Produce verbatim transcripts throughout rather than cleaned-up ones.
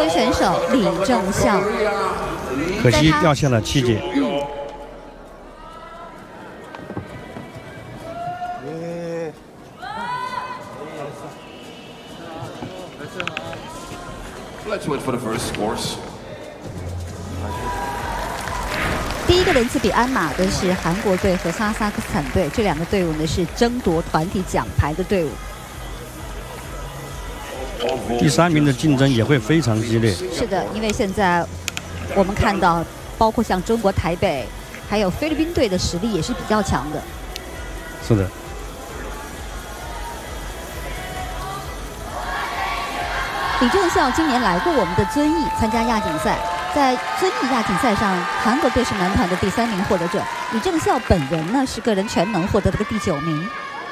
国选手李正孝， 可惜掉下了七节。 嗯 Let's wait for the first scores. 第一个轮次比鞍马的是韩国队和哈萨克斯坦队，这两个队伍呢是争夺团体奖牌的队伍。 第三名的竞争也会非常激烈。 是的，因为现在我们看到，包括像中国台北，还有菲律宾队的实力也是比较强的。 是的。 李正孝今年来过我们的遵义参加亚锦赛，在遵义亚锦赛上，韩国队是男团的第三名获得者。李正孝本人呢是个人全能获得了个第九名。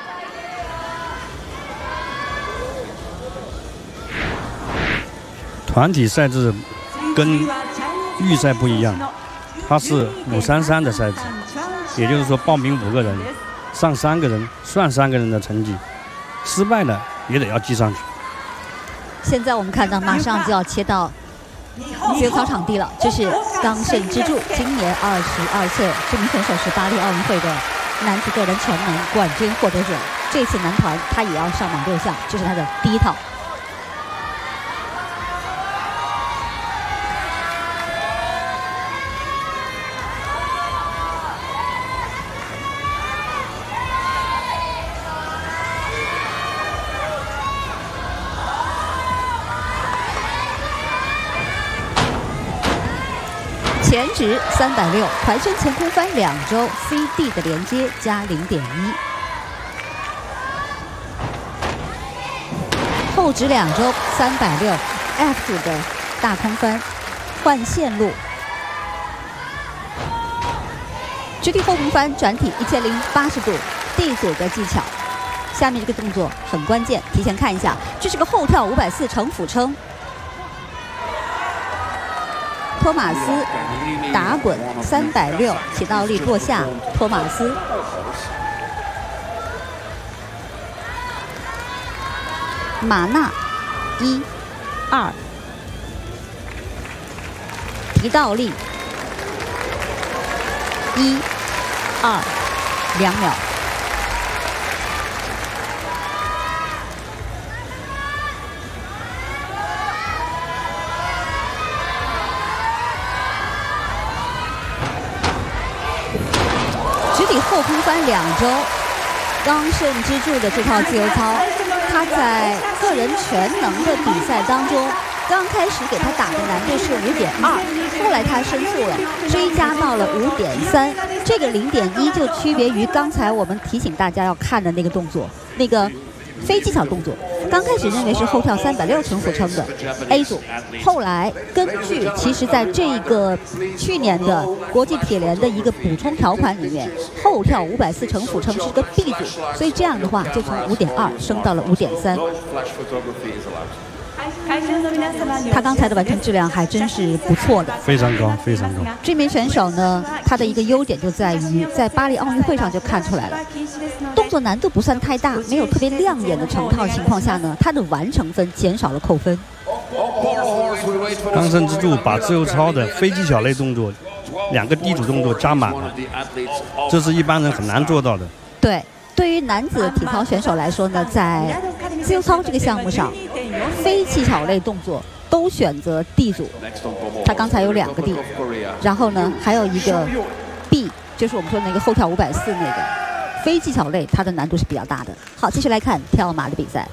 团体赛制跟预赛不一样，它是五三三的赛制，也就是说报名五个人，上三个人算三个人的成绩，失败了也得要记上去。 现在我们看到，马上就要切到自由操场地了。这是冈胜之助，今年二十二岁，这名选手是巴黎奥运会的男子个人全能冠军获得者。这次男团他也要上马六项，这是他的第一套。前直三百六，团身前空翻两周 C D 的连接加零点一，后直两周三百六 F 组的大空翻换线路，直地后空翻转体一千零八十度 D 组的技巧。下面这个动作很关键，提前看一下，这是个后跳五百四成俯撑。 托马斯打滚三百六起倒立落下，托马斯马纳一二提倒立一二两秒。 后空翻两周，冈胜之助的这套自由操，他在个人全能的比赛当中，刚开始给他打的难度是五点二，后来他申诉了，追加到了五点三。这个零点一就区别于刚才我们提醒大家要看的那个动作，那个非技巧动作。刚开始认为是后跳三百六成俯撑的 A 组，后来根据其实在这个去年的国际铁联的一个补充条款里面，后跳五百四成俯撑是个 B 组，所以这样的话就从五点二升到了五点三。他刚才的完成质量还真是不错的， 非常高，非常高。 这名选手呢，他的一个优点就在于在巴黎奥运会上就看出来了，动作难度不算太大，没有特别亮眼的成套情况下呢，他的完成分减少了扣分。 冈胜之助把自由操的非技巧类动作两个低组动作加满了，这是一般人很难做到的。 对，对于男子体操选手来说呢，在自由操这个项目上，非技巧类动作都选择 D 组，他刚才有两个 D， 然后呢还有一个 B， 就是我们说那个后跳五百四那个非技巧类，它的难度是比较大的。好，继续来看跳马的比赛。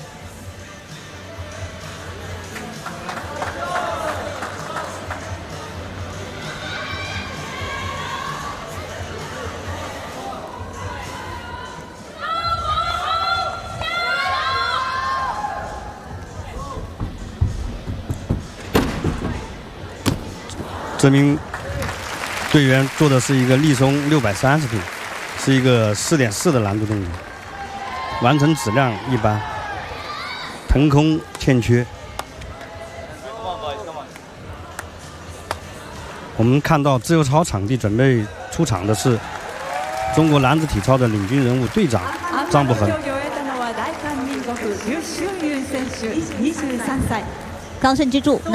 这名队员做的是一个立松六百三十度，是一个四点四的难度动作，完成质量一般，腾空欠缺。我们看到自由操场地准备出场的是中国男子体操的领军人物队长张伯恒。 冈胜之助。